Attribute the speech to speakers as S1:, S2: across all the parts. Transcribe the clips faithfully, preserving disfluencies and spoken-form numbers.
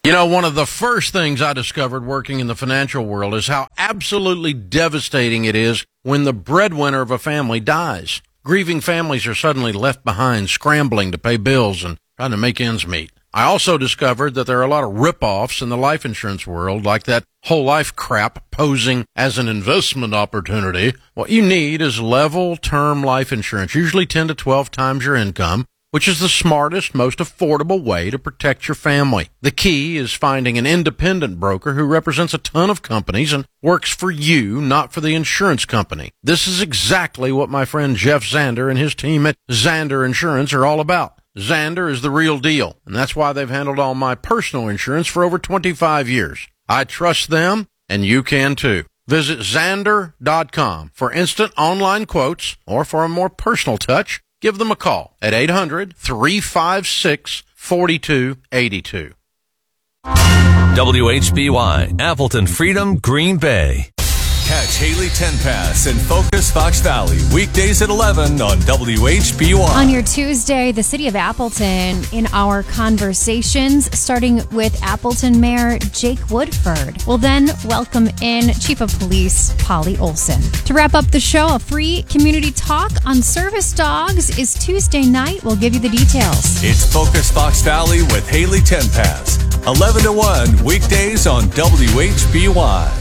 S1: You know, one of the first things I discovered working in the financial world is how absolutely devastating it is when the breadwinner of a family dies. Grieving families are suddenly left behind, scrambling to pay bills and trying to make ends meet. I also discovered that there are a lot of rip-offs in the life insurance world, like that whole life crap posing as an investment opportunity. What you need is level term life insurance, usually ten to twelve times your income, which is the smartest, most affordable way to protect your family. The key is finding an independent broker who represents a ton of companies and works for you, not for the insurance company. This is exactly what my friend Jeff Zander and his team at Zander Insurance are all about. Zander is the real deal, and that's why they've handled all my personal insurance for over twenty-five years. I trust them, and you can too. Visit Zander dot com for instant online quotes, or for a more personal touch, give them a call at eight hundred, three five six, four two eight two.
S2: W H B Y, Appleton Freedom, Green Bay. Catch Haley Tenpass and Focus Fox Valley weekdays at eleven on W H B Y.
S3: On your Tuesday, the city of Appleton in our conversations, starting with Appleton Mayor Jake Woodford. We'll then welcome in Chief of Police Polly Olson. To wrap up the show, a free community talk on service dogs is Tuesday night. We'll give you the details.
S2: It's Focus Fox Valley with Haley Tenpass, eleven to one weekdays on W H B Y.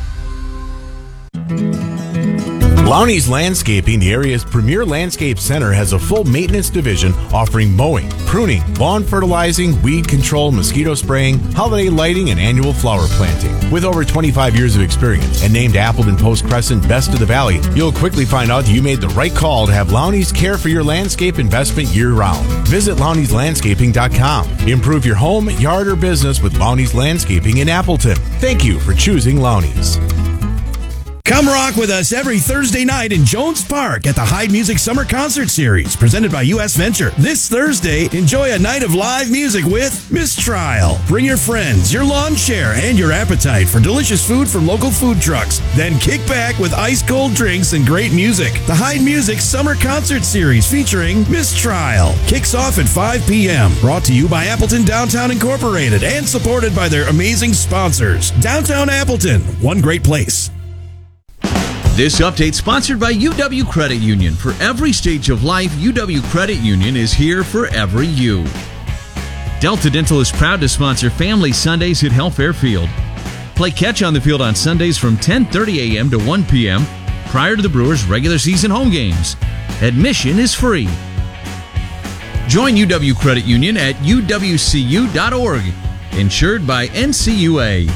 S4: Lowney's Landscaping, the area's premier landscape center, has a full maintenance division offering mowing, pruning, lawn fertilizing, weed control, mosquito spraying, holiday lighting, and annual flower planting. With over twenty-five years of experience and named Appleton Post Crescent Best of the Valley, you'll quickly find out that you made the right call to have Lowney's care for your landscape investment year-round. Visit Lowney's Landscaping dot com. Improve your home, yard, or business with Lowney's Landscaping in Appleton. Thank you for choosing Lowney's.
S5: Come rock with us every Thursday night in Jones Park at the Hyde Music Summer Concert Series, presented by U S Venture. This Thursday, enjoy a night of live music with Mistrial. Bring your friends, your lawn chair, and your appetite for delicious food from local food trucks. Then kick back with ice-cold drinks and great music. The Hyde Music Summer Concert Series featuring Mistrial kicks off at five p.m. Brought to you by Appleton Downtown Incorporated and supported by their amazing sponsors. Downtown Appleton, one great place.
S6: This update sponsored by U W Credit Union. For every stage of life, U W Credit Union is here for every you. Delta Dental is proud to sponsor Family Sundays at Health Fairfield. Play catch on the field on Sundays from ten thirty a.m. to one p.m. prior to the Brewers' regular season home games. Admission is free. Join U W Credit Union at U W C U dot org. Insured by N C U A.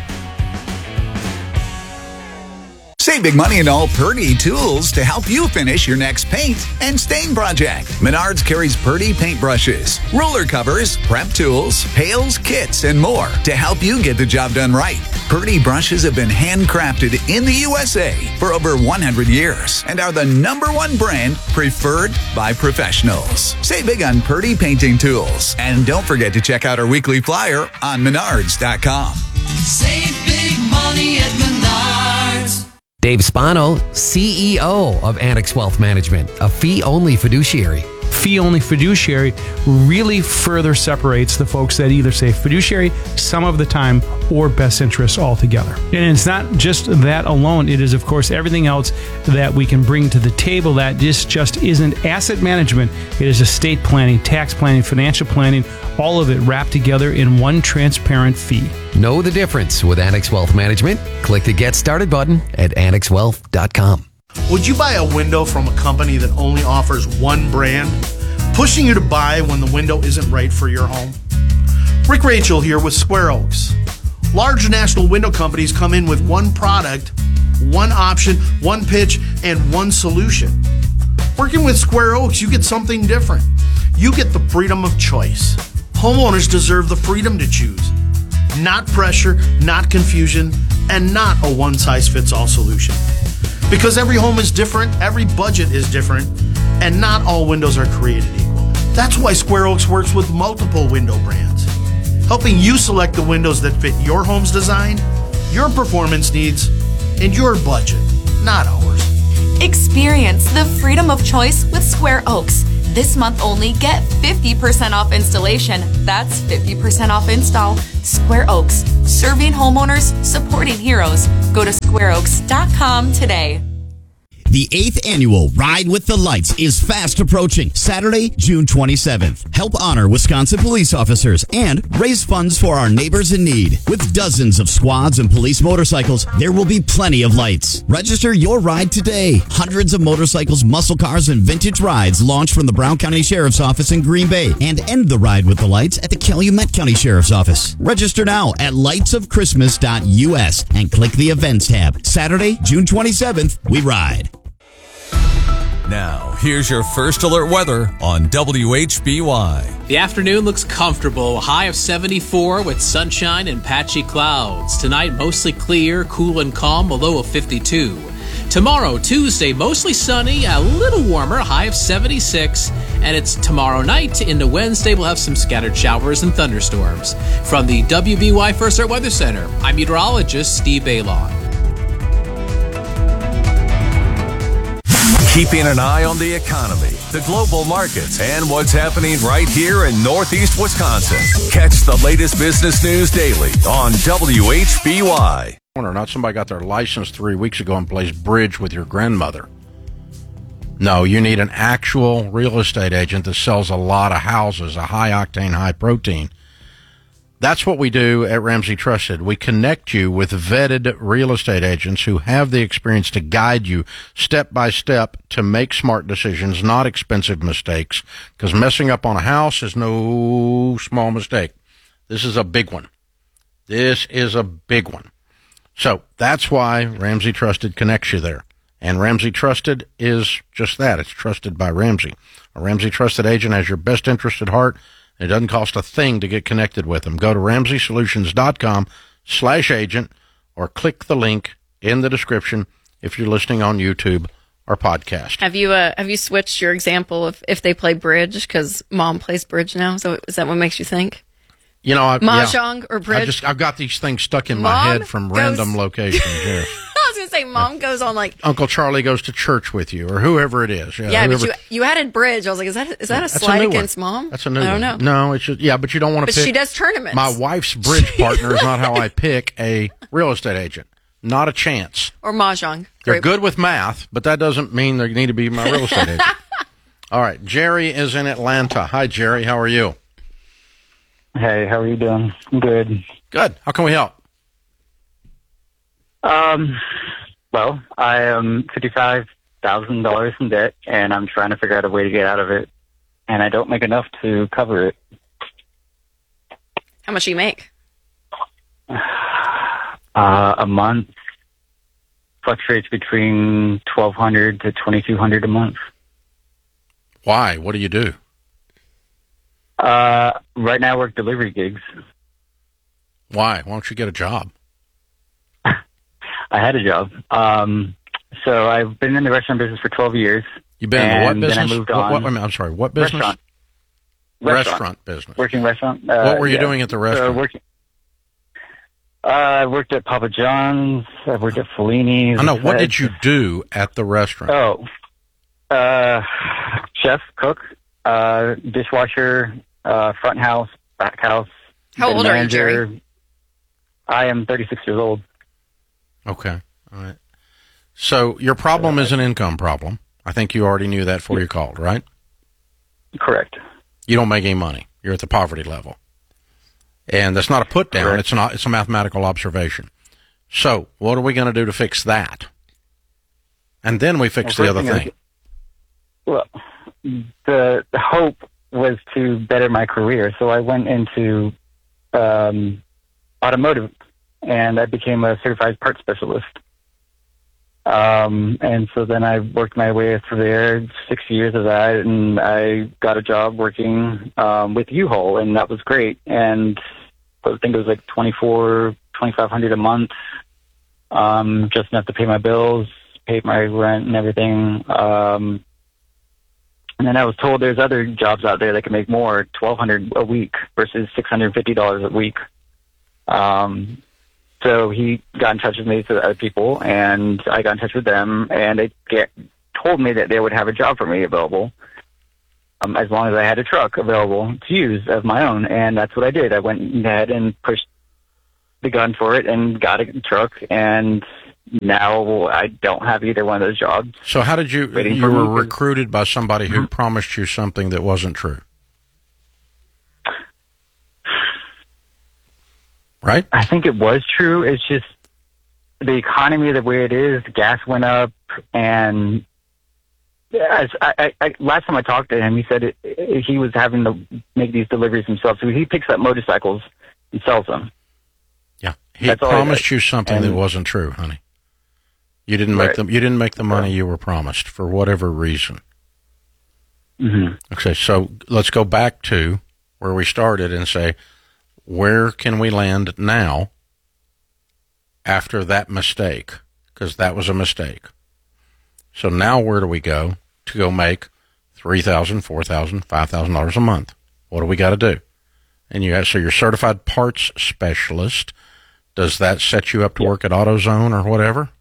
S7: Save big money in all Purdy tools to help you finish your next paint and stain project. Menards carries Purdy paintbrushes, ruler covers, prep tools, pails, kits, and more to help you get the job done right. Purdy brushes have been handcrafted in the U S A for over one hundred years and are the number one brand preferred by professionals. Save big on Purdy painting tools. And don't forget to check out our weekly flyer on Menards dot com.
S8: Save big money at Menards.
S9: Dave Spano, C E O of Annex Wealth Management, a fee-only fiduciary.
S10: Fee-only fiduciary really further separates the folks that either say fiduciary some of the time or best interests altogether. And it's not just that alone. It is, of course, everything else that we can bring to the table that this just isn't asset management. It is estate planning, tax planning, financial planning, all of it wrapped together in one transparent fee.
S9: Know the difference with Annex Wealth Management? Click the Get Started button at Annex Wealth dot com.
S11: Would you buy a window from a company that only offers one brand, pushing you to buy when the window isn't right for your home? Rick Rachel here with Square Oaks. Large national window companies come in with one product, one option, one pitch, and one solution. Working with Square Oaks, you get something different. You get the freedom of choice. Homeowners deserve the freedom to choose. Not pressure, not confusion, and not a one-size-fits-all solution. Because every home is different, every budget is different, and not all windows are created equal. That's why Square Oaks works with multiple window brands, helping you select the windows that fit your home's design, your performance needs, and your budget, not ours.
S12: Experience the freedom of choice with Square Oaks. This month only, get fifty percent off installation. That's fifty percent off install. Square Oaks, serving homeowners, supporting heroes. Go to square oaks dot com today.
S13: The eighth annual Ride with the Lights is fast approaching. Saturday, June twenty-seventh. Help honor Wisconsin police officers and raise funds for our neighbors in need. With dozens of squads and police motorcycles, there will be plenty of lights. Register your ride today. Hundreds of motorcycles, muscle cars, and vintage rides launch from the Brown County Sheriff's Office in Green Bay and end the Ride with the Lights at the Calumet County Sheriff's Office. Register now at lights of christmas dot u s and click the Events tab. Saturday, June twenty-seventh, we ride.
S2: Now, here's your first alert weather on W H B Y.
S14: The afternoon looks comfortable. A high of seventy-four with sunshine and patchy clouds. Tonight, mostly clear, cool and calm, a low of fifty-two. Tomorrow, Tuesday, mostly sunny, a little warmer, a high of seventy-six. And it's tomorrow night into Wednesday, we'll have some scattered showers and thunderstorms. From the W B Y First Alert Weather Center, I'm meteorologist Steve Baylon.
S2: Keeping an eye on the economy, the global markets, and what's happening right here in Northeast Wisconsin. Catch the latest business news daily on W H B Y.
S1: Or not somebody got their license three weeks ago and plays bridge with your grandmother. No, you need an actual real estate agent that sells a lot of houses, a high-octane, high-protein. That's what we do at Ramsey Trusted. We connect you with vetted real estate agents who have the experience to guide you step by step to make smart decisions, not expensive mistakes, because messing up on a house is no small mistake. This is a big one. This is a big one. So that's why Ramsey Trusted connects you there. And Ramsey Trusted is just that. It's trusted by Ramsey. A Ramsey Trusted agent has your best interest at heart. It doesn't cost a thing to get connected with them. Go to ramsey solutions dot com slash agent or click the link in the description if you're listening on YouTube or podcast.
S15: Have you uh, have you switched your example of if they play bridge because mom plays bridge now? So is that what makes you think?
S1: You know, I,
S15: Mahjong
S1: yeah,
S15: or bridge?
S1: I just, I've got these things stuck in
S15: Mom
S1: my head from
S15: goes...
S1: random locations. Yeah.
S15: I was going to say, mom yeah. goes on like...
S1: Uncle Charlie goes to church with you, or whoever it is. Yeah,
S15: yeah
S1: whoever...
S15: but you, you added bridge. I was like, is that is that a
S1: That's
S15: slight
S1: a
S15: against
S1: one.
S15: mom?
S1: That's a new
S15: I don't
S1: one.
S15: know.
S1: No, it's just, yeah, but you don't want to
S15: But
S1: pick...
S15: she does tournaments.
S1: My wife's bridge partner is not how I pick a real estate agent. Not a chance.
S15: Or Mahjong.
S1: They're
S15: Great.
S1: good with math, but that doesn't mean they need to be my real estate agent. All right, Jerry is in Atlanta. Hi, Jerry. How are you?
S16: Hey, how are you doing? I'm good.
S1: Good. How can we help?
S16: Um, well, I am fifty-five thousand dollars in debt, and I'm trying to figure out a way to get out of it, and I don't make enough to cover it.
S15: How much do you make?
S16: Uh, a month fluctuates between twelve hundred to twenty-two hundred a month.
S1: Why? What do you do?
S16: Uh, right now I work delivery gigs.
S1: Why? Why don't you get a job?
S16: I had a job. Um, so I've been in the restaurant business for twelve years.
S1: You've been in the what business?
S16: Then I moved on.
S1: What, what, I'm sorry, what business?
S16: Restaurant.
S1: Restaurant,
S16: restaurant
S1: business.
S16: Working restaurant. Uh,
S1: what were you
S16: yeah.
S1: doing at the restaurant?
S16: So working, uh, I worked at Papa John's. I worked at Fellini's.
S1: I know. What did you do at the restaurant?
S16: Oh, uh, chef, cook, uh, dishwasher, uh, front house, back house.
S15: How old
S16: manager.
S15: are you, Jerry?
S16: I am thirty-six years old.
S1: Okay. All right. So your problem is an income problem. I think you already knew that before you called, right?
S16: Correct.
S1: You don't make any money. You're at the poverty level. And that's not a put down. Correct. It's not, it's a mathematical observation. So what are we going to do to fix that? And then we fix well, the other thing.
S16: I, well, the, the hope was to better my career. So I went into um, automotive, and I became a certified parts specialist. Um, and so then I worked my way through there, six years of that, and I got a job working um, with U-Haul, and that was great. And I think it was like twenty-four, twenty-five hundred a month, um, just enough to pay my bills, pay my rent and everything. Um, and then I was told there's other jobs out there that can make more, twelve hundred a week versus six hundred fifty dollars a week. Um, So he got in touch with me to other people, and I got in touch with them, and they get, told me that they would have a job for me available. um, as long as I had a truck available to use of my own. And that's what I did. I went ahead and pushed the gun for it and got a truck. And now I don't have either one of those jobs.
S1: So how did you, you were recruited by somebody who mm-hmm. promised you something that wasn't true? Right?
S16: I think it was true. It's just the economy the way it is, gas went up, and as I, I, I, last time I talked to him, he said it, it, he was having to make these deliveries himself. So he picks up motorcycles and sells them.
S1: Yeah, he That's promised you something and, that wasn't true, honey. You didn't make right. them. You didn't make the money you were promised for whatever reason.
S16: Mm-hmm.
S1: Okay, so let's go back to where we started and say, where can we land now after that mistake? Because that was a mistake. So now where do we go to go make three thousand dollars, four thousand dollars, five thousand dollars a month? What do we got to do? And you have, so you're certified parts specialist. Does that set you up to work at AutoZone or whatever?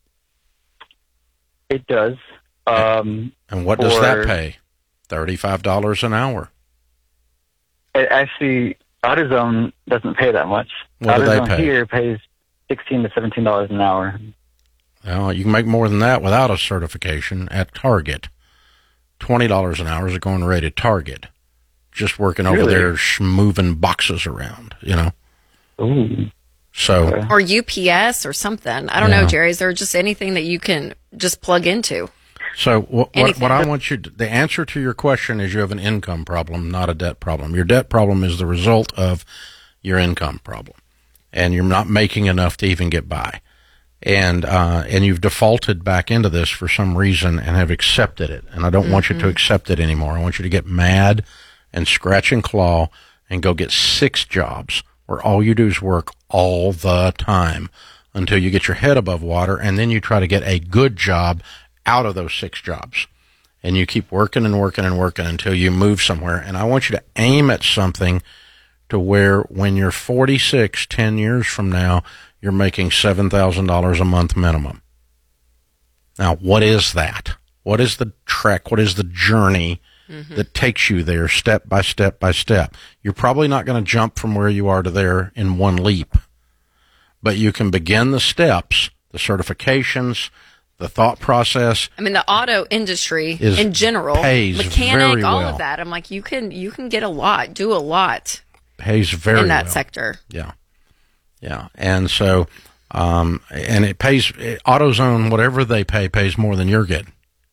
S16: It does. Um,
S1: and what does that pay? thirty-five dollars an hour.
S16: It actually, AutoZone doesn't pay that much.
S1: What do
S16: AutoZone
S1: they pay?
S16: Here pays sixteen to seventeen dollars an hour.
S1: Well, you can make more than that without a certification at Target. twenty dollars an hour is a going rate at Target. Just working over
S16: really?
S1: there, sh- moving boxes around, you know.
S16: Ooh.
S1: So,
S15: or U P S or something. I don't yeah. know, Jerry. Is there just anything that you can just plug into?
S1: So what, what, what I want you to, the answer to your question is you have an income problem, not a debt problem. Your debt problem is the result of your income problem, and you're not making enough to even get by. And uh, and you've defaulted back into this for some reason and have accepted it. And I don't mm-hmm. want you to accept it anymore. I want you to get mad and scratch and claw and go get six jobs where all you do is work all the time until you get your head above water, and then you try to get a good job out of those six jobs. And you keep working and working and working until you move somewhere. And I want you to aim at something to where when you're forty-six, ten years from now, you're making seven thousand dollars a month minimum. Now, what is that? What is the trek? What is the journey mm-hmm. that takes you there step by step by step? You're probably not going to jump from where you are to there in one leap, but you can begin the steps, the certifications, the thought process.
S15: I mean, the auto industry
S1: is,
S15: in general,
S1: pays
S15: mechanic,
S1: very
S15: all
S1: well.
S15: of that. I'm like, you can you can get a lot, do a lot.
S1: Pays very
S15: in that
S1: well.
S15: sector.
S1: Yeah. Yeah, and so, um, and it pays, AutoZone, whatever they pay, pays more than you're getting.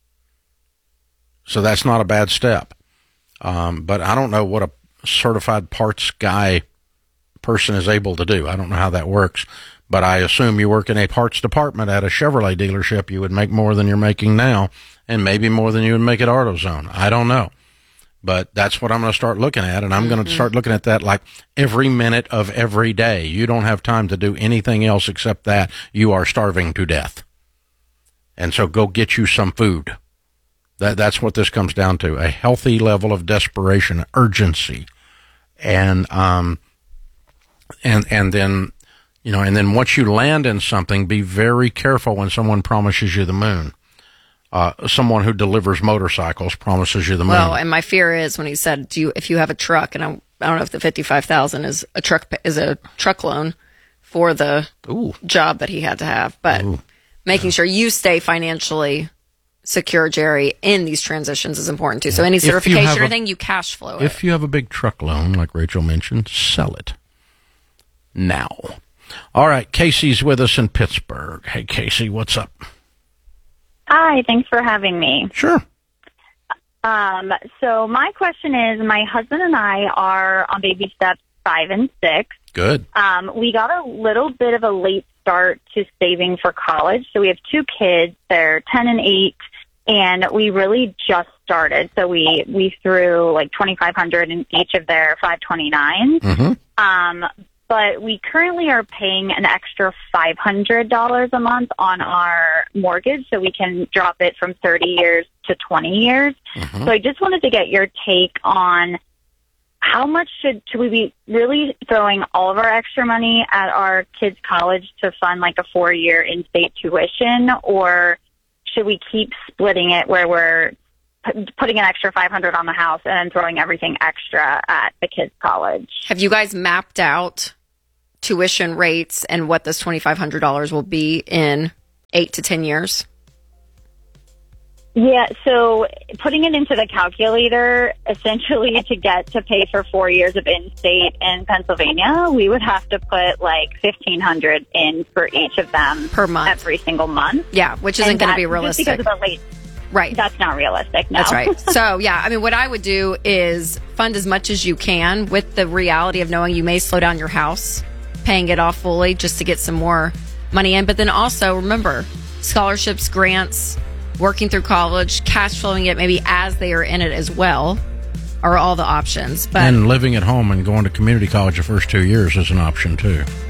S1: So that's not a bad step. Um, but I don't know what a certified parts guy person is able to do. I don't know how that works. But I assume you work in a parts department at a Chevrolet dealership, you would make more than you're making now, and maybe more than you would make at AutoZone. I don't know. But that's what I'm going to start looking at, and I'm mm-hmm. going to start looking at that like every minute of every day. You don't have time to do anything else except that. You are starving to death. And so go get you some food. That That's what this comes down to, a healthy level of desperation, urgency. And um, and and then, you know, and then once you land in something, be very careful when someone promises you the moon. Uh, someone who delivers motorcycles promises you the moon.
S15: Well, and my fear is when he said, "Do you, if you have a truck?" and I, I don't know if the fifty-five thousand is a truck is a truck loan for the
S1: Ooh.
S15: job that he had to have, but Ooh. making yeah. sure you stay financially secure, Jerry, in these transitions is important too. Yeah. So any certification or anything, you cash flow.
S1: If
S15: it.
S1: you have a big truck loan, like Rachel mentioned, sell it now. All right, Casey's with us in Pittsburgh. Hey, Casey, what's up?
S17: Hi, thanks for having me.
S1: Sure.
S17: Um, so my question is, my husband and I are on baby steps five and six.
S1: Good.
S17: Um, we got a little bit of a late start to saving for college. So we have two kids. They're ten and eight, and we really just started. So we, we threw like twenty-five hundred dollars in each of their five twenty-nines.
S1: Mm-hmm.
S17: Um, but we currently are paying an extra five hundred dollars a month on our mortgage, so we can drop it from thirty years to twenty years.
S1: Mm-hmm.
S17: So I just wanted to get your take on how much should, should we be really throwing all of our extra money at our kids' college to fund like a four-year in-state tuition, or should we keep splitting it where we're p- putting an extra five hundred on the house and then throwing everything extra at the kids' college.
S15: Have you guys mapped out tuition rates and what this twenty-five hundred dollars will be in eight to ten years?
S17: Yeah, so putting it into the calculator, essentially to get to pay for four years of in-state in Pennsylvania, we would have to put like fifteen hundred dollars in for each of them
S15: per month,
S17: every single month.
S15: Yeah, which isn't going to be realistic.
S17: Just because of the late,
S15: right?
S17: That's not realistic. No.
S15: That's right. So yeah, I mean, what I would do is fund as much as you can, with the reality of knowing you may slow down your house, paying it off fully just to get some more money in. But then also remember, scholarships, grants, working through college, cash flowing it maybe as they are in it as well, are all the options. But
S1: and living at home and going to community college the first two years is an option too.